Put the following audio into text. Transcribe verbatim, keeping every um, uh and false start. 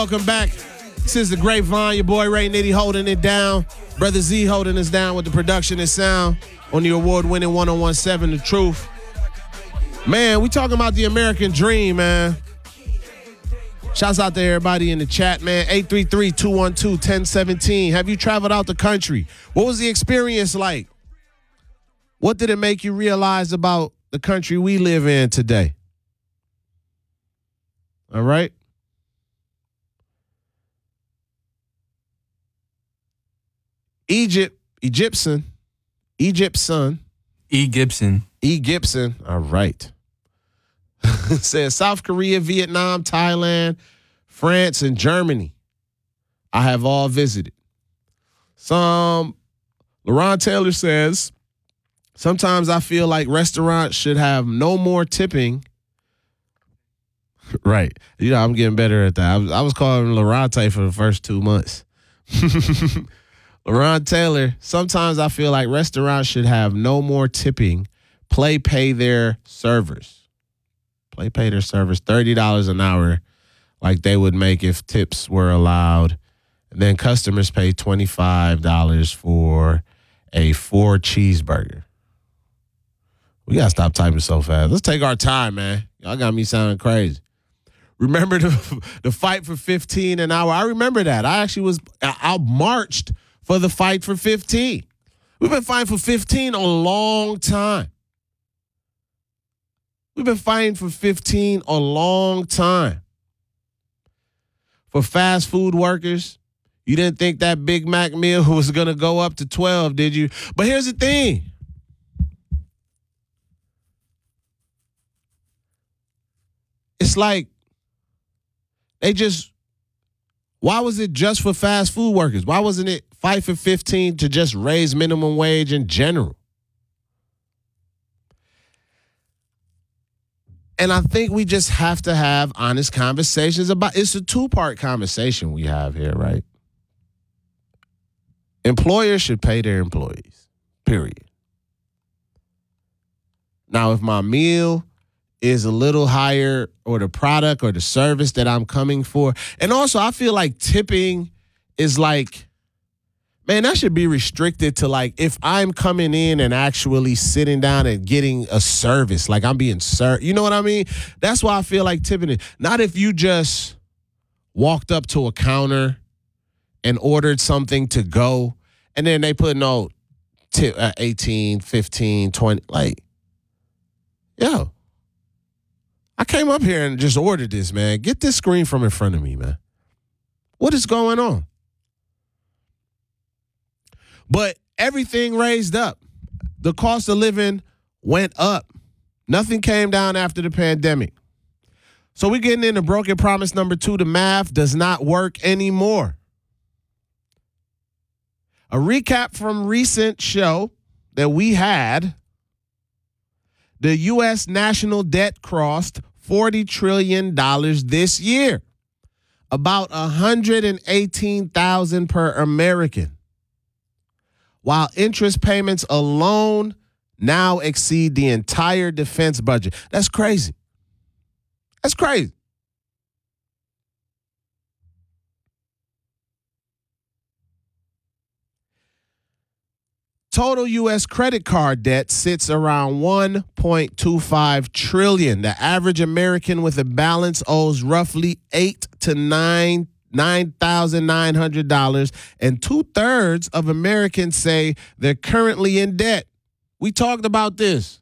Welcome back. This is the Grapevine. Your boy Ray Nitty holding it down. Brother Z holding us down with the production and sound on the award-winning one oh one point seven The Truth. Man, we talking about the American dream, man. Shouts out to everybody in the chat, man. eight three three, two one two, one oh one seven. Have you traveled out the country? What was the experience like? What did it make you realize about the country we live in today? All right. Egypt, Egyptian, Egyptian. E. Gibson. E. Gibson. All right. Says South Korea, Vietnam, Thailand, France, and Germany. I have all visited. Some, LaRon Taylor says, sometimes I feel like restaurants should have no more tipping. Right. You know, I'm getting better at that. I was, I was calling LaRon for the first two months. LaRon Taylor, sometimes I feel like restaurants should have no more tipping. Play pay their servers. Play pay their servers thirty dollars an hour like they would make if tips were allowed. And then customers pay twenty-five dollars for a four cheeseburger. We got to stop typing so fast. Let's take our time, man. Y'all got me sounding crazy. Remember the, the fight for fifteen an hour? I remember that. I actually was, I marched for the fight for fifteen. We've been fighting for fifteen a long time. We've been fighting for fifteen a long time. For fast food workers, you didn't think that Big Mac meal was going to go up to twelve, did you? But here's the thing. It's like they just, why was it just for fast food workers? Why wasn't it fight for fifteen to just raise minimum wage in general? And I think we just have to have honest conversations about, it's a two-part conversation we have here, right? Employers should pay their employees, period. Now, if my meal is a little higher or the product or the service that I'm coming for, and also I feel like tipping is like, man, that should be restricted to like if I'm coming in and actually sitting down and getting a service, like I'm being served. You know what I mean? That's why I feel like tipping it. Not if you just walked up to a counter and ordered something to go and then they put no tip at eighteen, fifteen, twenty. Like, yo, I came up here and just ordered this, man. Get this screen from in front of me, man. What is going on? But everything raised up. The cost of living went up. Nothing came down after the pandemic. So we're getting into broken promise number two. The math does not work anymore. A recap from recent show that we had. The U S national debt crossed forty trillion dollars this year. About one hundred eighteen thousand dollars per American. While interest payments alone now exceed the entire defense budget. That's crazy. That's crazy. Total U S credit card debt sits around one point two five trillion dollars. The average American with a balance owes roughly eight to nine nine thousand nine hundred dollars, and two-thirds of Americans say they're currently in debt. We talked about this.